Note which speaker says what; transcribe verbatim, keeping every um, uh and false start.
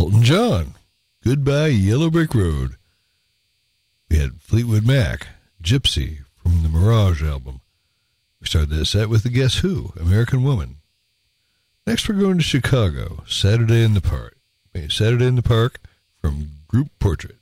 Speaker 1: Elton John, Goodbye Yellow Brick Road. We had Fleetwood Mac, Gypsy, from the Mirage album. We started that set with the Guess Who, American Woman. Next we're going to Chicago, Saturday in the Park. Saturday in the Park from Group Portrait.